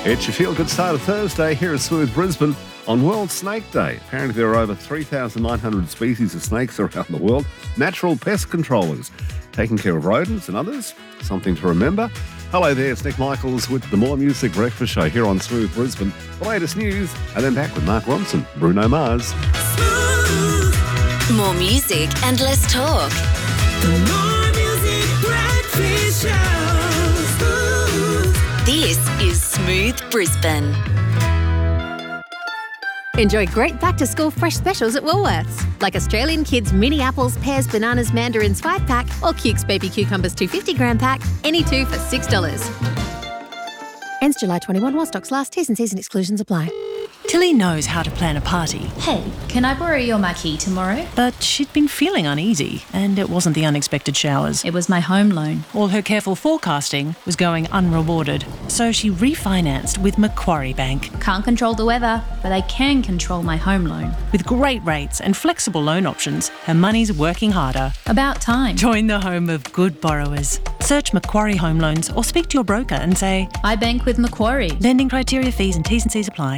It's your feel-good start of Thursday here at Smooth Brisbane on World Snake Day. Apparently there are over 3,900 species of snakes around the world. Natural pest controllers taking care of rodents and others. Something to remember. Hello there, it's Nick Michaels with the More Music Breakfast Show here on Smooth Brisbane. The latest news, and then back with Mark Ronson, Bruno Mars. Smooth. More music and less talk. The More Music Breakfast Show. Smooth. This is Smooth Brisbane. Enjoy great back-to-school fresh specials at Woolworths, like Australian Kids mini apples, pears, bananas, mandarins 5-pack or Cukes baby cucumbers 250-gram pack, any two for $6. Ends July 21 while stocks last. T's and C's and exclusions apply. Tilly knows how to plan a party. Hey, can I borrow your marquee tomorrow? But she'd been feeling uneasy, and it wasn't the unexpected showers. It was my home loan. All her careful forecasting was going unrewarded, so she refinanced with Macquarie Bank. Can't control the weather, but I can control my home loan. With great rates and flexible loan options, her money's working harder. About time. Join the home of good borrowers. Search Macquarie Home Loans or speak to your broker and say, I bank with Macquarie. Lending criteria, fees and T's and C's apply.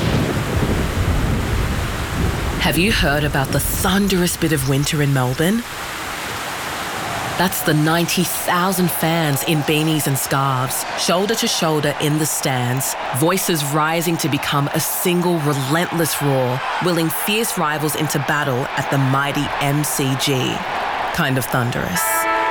Have you heard about the thunderous bit of winter in Melbourne? That's the 90,000 fans in beanies and scarves, shoulder to shoulder in the stands, voices rising to become a single relentless roar, willing fierce rivals into battle at the mighty MCG. Kind of thunderous.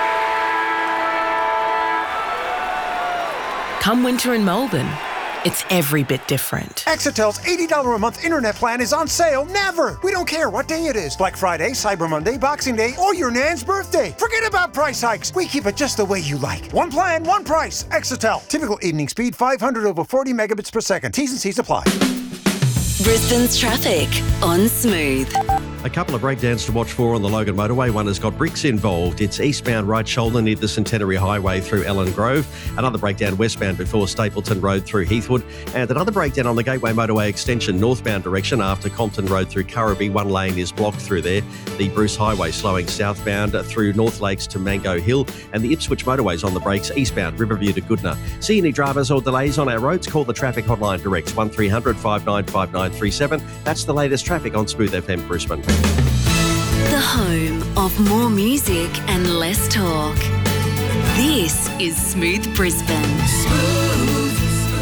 Come winter in Melbourne, it's every bit different. Exitel's $80 a month internet plan is on sale never. We don't care what day it is. Black Friday, Cyber Monday, Boxing Day, or your nan's birthday. Forget about price hikes. We keep it just the way you like. One plan, one price. Exitel. Typical evening speed, 500 over 40 megabits per second. T's and C's apply. Brisbane's traffic on Smooth. A couple of breakdowns to watch for on the Logan Motorway. One has got bricks involved. It's eastbound right shoulder near the Centenary Highway through Ellen Grove. Another breakdown westbound before Stapleton Road through Heathwood. And another breakdown on the Gateway Motorway extension northbound direction after Compton Road through Currabee. One lane is blocked through there. The Bruce Highway slowing southbound through North Lakes to Mango Hill. And the Ipswich Motorway's on the brakes eastbound Riverview to Goodna. See any dramas or delays on our roads? Call the traffic hotline direct 1300 595937. That's the latest traffic on Smooth FM Brisbane. The home of more music and less talk. This is Smooth Brisbane. Smooth.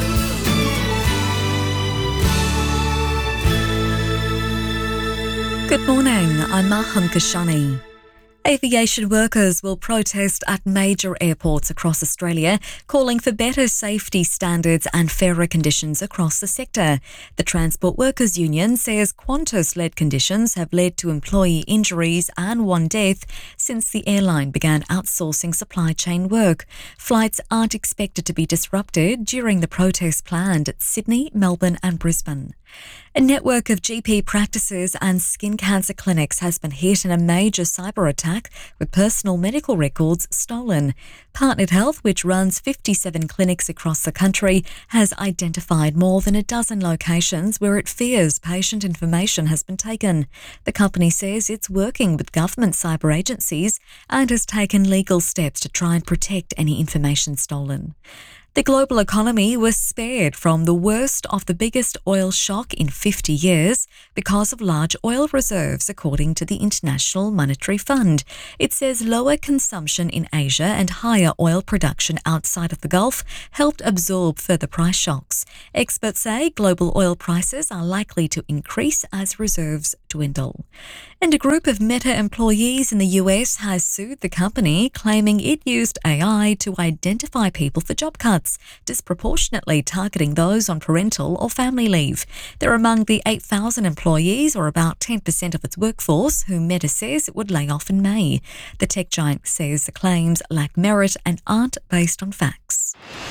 Good morning, I'm Mahan Kashani. Aviation workers will protest at major airports across Australia, calling for better safety standards and fairer conditions across the sector. The Transport Workers Union says Qantas-led conditions have led to employee injuries and one death since the airline began outsourcing supply chain work. Flights aren't expected to be disrupted during the protests planned at Sydney, Melbourne and Brisbane. A network of GP practices and skin cancer clinics has been hit in a major cyber attack with personal medical records stolen. Partnered Health, which runs 57 clinics across the country, has identified more than a dozen locations where it fears patient information has been taken. The company says it's working with government cyber agencies and has taken legal steps to try and protect any information stolen. The global economy was spared from the worst of the biggest oil shock in 50 years because of large oil reserves, according to the International Monetary Fund. It says lower consumption in Asia and higher oil production outside of the Gulf helped absorb further price shocks. Experts say global oil prices are likely to increase as reserves dwindle. And a group of Meta employees in the US has sued the company, claiming it used AI to identify people for job cuts, disproportionately targeting those on parental or family leave. They're among the 8,000 employees, or about 10% of its workforce, who Meta says it would lay off in May. The tech giant says the claims lack merit and aren't based on facts.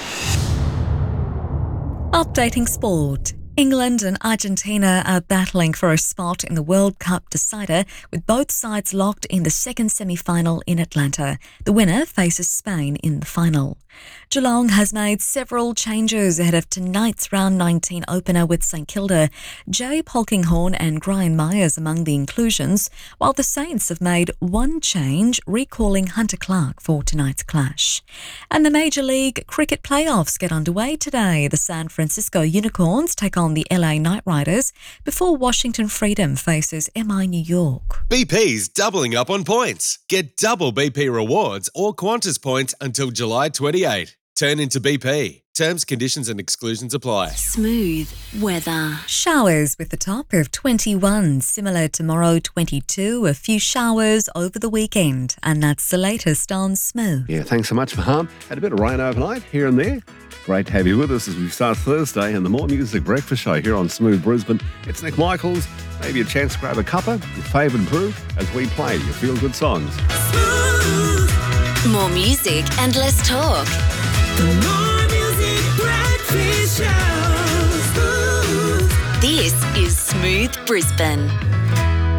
Updating sport. England and Argentina are battling for a spot in the World Cup decider, with both sides locked in the second semi-final in Atlanta. The winner faces Spain in the final. Geelong has made several changes ahead of tonight's round 19 opener with St Kilda. Jay Polkinghorne and Brian Myers among the inclusions, while the Saints have made one change, recalling Hunter Clark for tonight's clash. And the Major League Cricket playoffs get underway today. The San Francisco Unicorns take on the LA Knight Riders before Washington Freedom faces MI New York. BP's doubling up on points. Get double BP rewards or Qantas points until July 28. Turn into BP. Terms, conditions and exclusions apply. Smooth weather. Showers with a top of 21. Similar tomorrow, 22. A few showers over the weekend. And that's the latest on Smooth. Yeah, thanks so much, Farm. Had a bit of rain overnight here and there. Great to have you with us as we start Thursday and the More Music Breakfast Show here on Smooth Brisbane. It's Nick Michaels. Maybe a chance to grab a cuppa, your favourite brew, as we play your feel-good songs. Smooth. More music and less talk. The More Music Breakfast Show. Smooth. This is Smooth Brisbane.